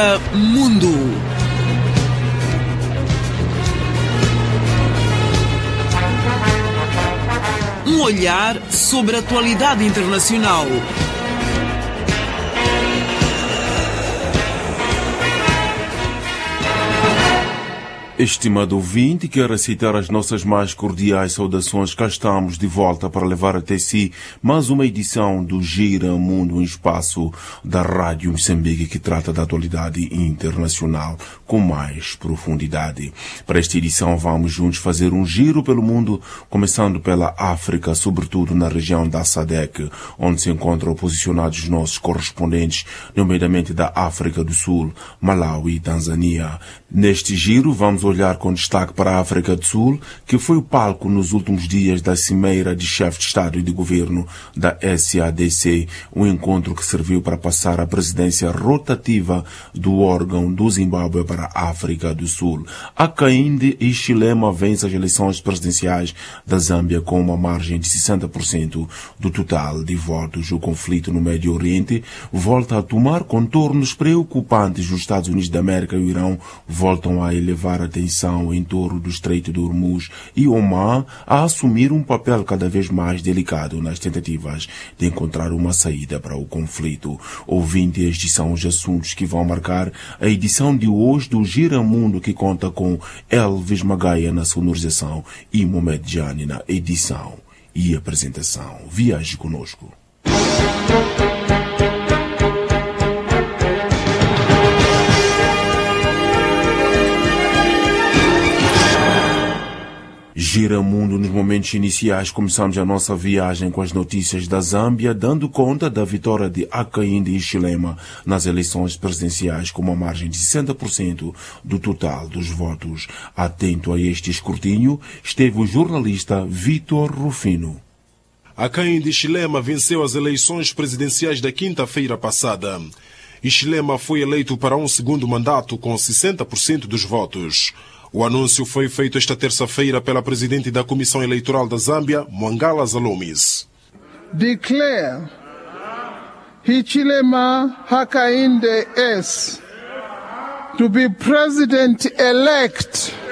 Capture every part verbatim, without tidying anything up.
Gira Mundo. Um olhar sobre a atualidade internacional. Estimado ouvinte, quero aceitar as nossas mais cordiais saudações. Cá estamos de volta para levar até si mais uma edição do Gira Mundo, um espaço da Rádio Moçambique que trata da atualidade internacional com mais profundidade. Para esta edição vamos juntos fazer um giro pelo mundo, começando pela África, sobretudo na região da SADC, onde se encontram posicionados nossos correspondentes, nomeadamente da África do Sul, Malawi e Tanzânia. Neste giro vamos olhar com destaque para a África do Sul, que foi o palco nos últimos dias da cimeira de chefe de Estado e de Governo da S A D C, um encontro que serviu para passar a presidência rotativa do órgão do Zimbábue para a África do Sul. Hakainde Hichilema vence as eleições presidenciais da Zâmbia com uma margem de sessenta por cento do total de votos. O conflito no Médio Oriente volta a tomar contornos preocupantes. Os Estados Unidos da América e o Irão voltam a elevar a tensão em torno do Estreito de Hormuz e Oman a assumir um papel cada vez mais delicado nas tentativas de encontrar uma saída para o conflito. Ouvinte, estes são os assuntos que vão marcar a edição de hoje do Gira Mundo, que conta com Elvis Magaia na sonorização e Mohamed Jani na edição e apresentação. Viaje conosco. Gira Mundo, nos momentos iniciais, começamos a nossa viagem com as notícias da Zâmbia, dando conta da vitória de Hakainde Hichilema nas eleições presidenciais com uma margem de sessenta por cento do total dos votos. Atento a este escrutínio esteve o jornalista Vitor Rufino. Hakainde Hichilema venceu as eleições presidenciais da quinta-feira passada. Hichilema foi eleito para um segundo mandato com sessenta por cento dos votos. O anúncio foi feito esta terça-feira pela presidente da Comissão Eleitoral da Zâmbia, Mwangala Zalomis. Declare Hichilema Hakainde S to be president-elect.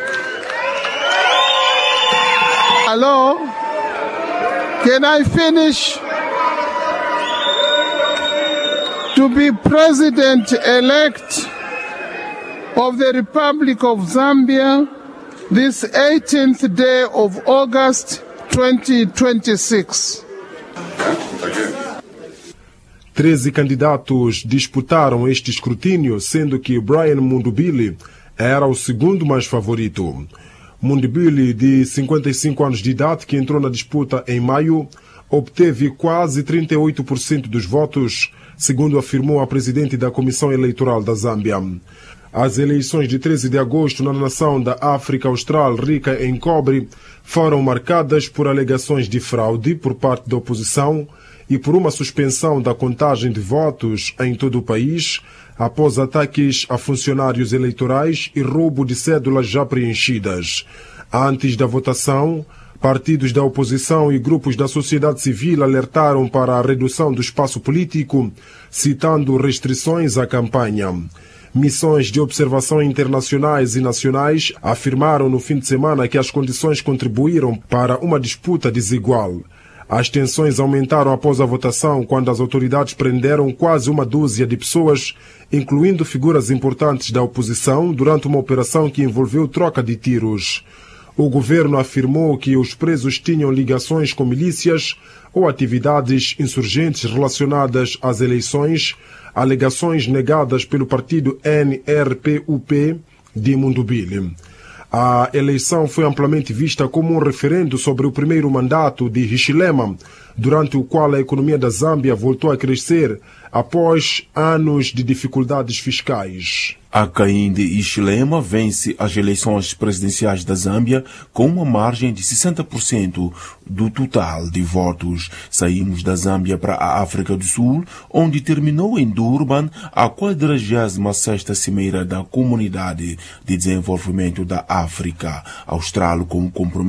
Hello? Can I finish? To be president-elect of the Republic of Zambia this eighteenth day of August twenty twenty-six. Treze candidatos disputaram este escrutínio, sendo que Brian Mundubile era o segundo mais favorito. Mundubile, de cinquenta e cinco anos de idade, que entrou na disputa em maio, obteve quase trinta e oito por cento dos votos, segundo afirmou a presidente da Comissão Eleitoral da Zâmbia. As eleições de treze de agosto na nação da África Austral, rica em cobre, foram marcadas por alegações de fraude por parte da oposição e por uma suspensão da contagem de votos em todo o país, após ataques a funcionários eleitorais e roubo de cédulas já preenchidas. Antes da votação, partidos da oposição e grupos da sociedade civil alertaram para a redução do espaço político, citando restrições à campanha. Missões de observação internacionais e nacionais afirmaram no fim de semana que as condições contribuíram para uma disputa desigual. As tensões aumentaram após a votação, quando as autoridades prenderam quase uma dúzia de pessoas, incluindo figuras importantes da oposição, durante uma operação que envolveu troca de tiros. O governo afirmou que os presos tinham ligações com milícias ou atividades insurgentes relacionadas às eleições, alegações negadas pelo partido N R P U P de Mundubile. A eleição foi amplamente vista como um referendo sobre o primeiro mandato de Hichilema, durante o qual a economia da Zâmbia voltou a crescer após anos de dificuldades fiscais. Hakainde Hichilema vence as eleições presidenciais da Zâmbia com uma margem de sessenta por cento do total de votos. Saímos da Zâmbia para a África do Sul, onde terminou em Durban a quadragésima sexta Cimeira da Comunidade de Desenvolvimento da África Austral, com o compromisso